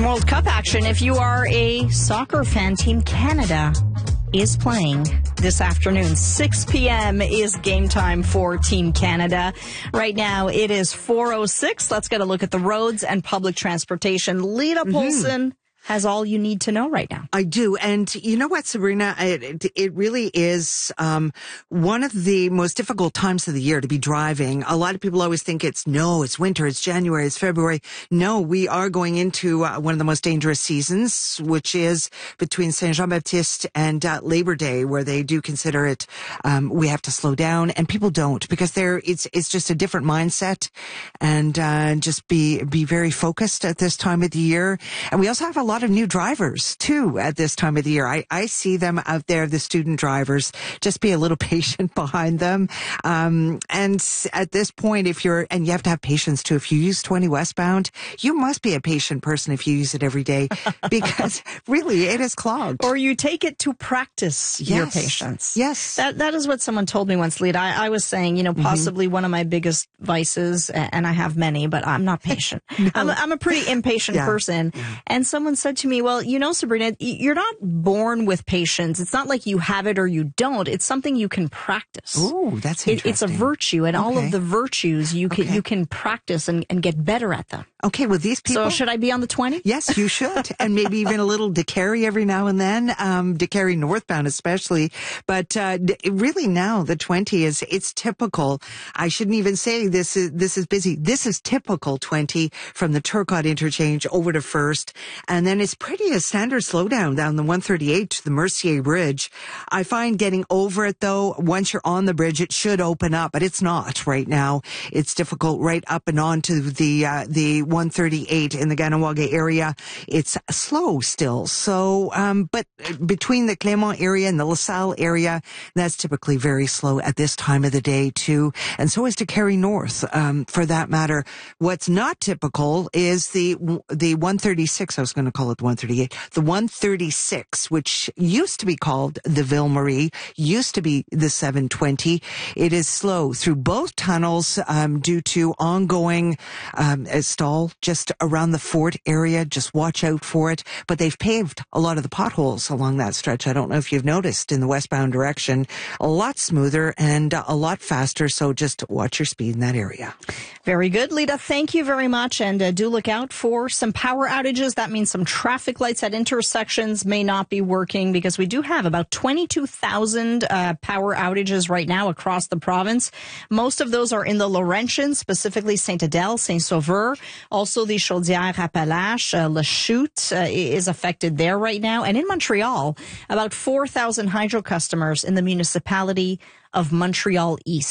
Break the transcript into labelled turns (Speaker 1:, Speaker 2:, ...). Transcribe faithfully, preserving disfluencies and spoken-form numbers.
Speaker 1: World Cup action. If you are a soccer fan, Team Canada is playing this afternoon. six p.m. is game time for Team Canada. Right now, it is four oh six. Let's get a look at the roads and public transportation. Lita Polson mm-hmm. has all you need to know right now.
Speaker 2: I do. And you know what, Sabrina? It, it really is um, one of the most difficult times of the year to be driving. A lot of people always think it's, no, it's winter, it's January, it's February. No, we are going into uh, one of the most dangerous seasons, which is between Saint Jean-Baptiste and uh, Labor Day, where they do consider it, um, we have to slow down. And people don't, because they're, it's, it's just a different mindset, and uh, just be, be very focused at this time of the year. And we also have a lot of new drivers too at this time of the year. I, I see them out there, the student drivers. Just be a little patient behind them. Um, and at this point, if you're, and you have to have patience too. If you use twenty westbound, you must be a patient person if you use it every day, because really it is clogged.
Speaker 1: Or you take it to practice
Speaker 2: yes.
Speaker 1: your patience.
Speaker 2: Yes.
Speaker 1: That, that is what someone told me once, Lita. I, I was saying, you know, possibly mm-hmm. one of my biggest vices, and I have many, but I'm not patient. no. I'm, a, I'm a pretty impatient yeah. person. Yeah. And someone said to me, well, you know, Sabrina, you're not born with patience. It's not like you have it or you don't. It's something you can practice.
Speaker 2: Oh, that's interesting.
Speaker 1: It, it's a virtue, and okay. all of the virtues you can,
Speaker 2: okay.
Speaker 1: you can practice and, and get better at them.
Speaker 2: Okay, well, these people...
Speaker 1: So should I be on the twenty?
Speaker 2: Yes, you should. And maybe even a little DeCarry every now and then, um, DeCarry northbound especially. But uh, really now, the twenty is, it's typical. I shouldn't even say this is, this is busy. This is typical twenty from the Turcotte interchange over to First. And then it's pretty a standard slowdown down the one thirty-eight to the Mercier Bridge. I find getting over it, though, once you're on the bridge, it should open up, but it's not right now. It's difficult right up and on to the, uh, the one thirty-eight in the Kahnawake area. It's slow still. So, um, but between the Clermont area and the LaSalle area, that's typically very slow at this time of the day too. And so is DeCarry North, um, for that matter. What's not typical is the, the one thirty-six, I was going to call it the one thirty-eight, the one thirty-six, which used to be called the Ville Marie, used to be the seven twenty. It is slow through both tunnels, um, due to ongoing, um, stall just around the Fort area. Just watch out for it. But they've paved a lot of the potholes along that stretch. I don't know if you've noticed in the westbound direction. A lot smoother and a lot faster. So just watch your speed in that area.
Speaker 1: Very good, Lita. Thank you very much. And uh, do look out for some power outages. That means some traffic lights at intersections may not be working, because we do have about twenty-two thousand uh, power outages right now across the province. Most of those are in the Laurentians, specifically Saint-Adèle, Saint-Sauveur. Also, the Chaudière-Appalaches, uh, Lachute uh, is affected there right now. And in Montreal, about four thousand hydro customers in the municipality of Montreal East.